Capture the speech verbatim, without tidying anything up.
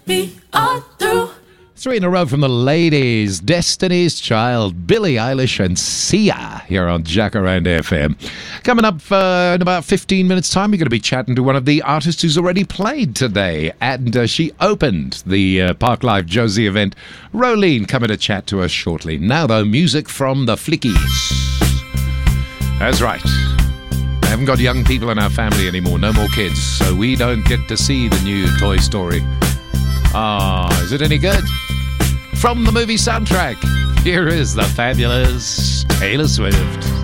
me all through. Three in a row from the ladies. Destiny's Child, Billie Eilish and Sia here on Jacaranda F M. Coming up uh, in about fifteen minutes' time, we're going to be chatting to one of the artists who's already played today. And uh, she opened the uh, Park Live Josie event. Rolene coming to chat to us shortly. Now, though, music from the Flickies. That's right. I haven't got young people in our family anymore. No more kids. So we don't get to see the new Toy Story. Ah, oh, is it any good? From the movie soundtrack, here is the fabulous Taylor Swift.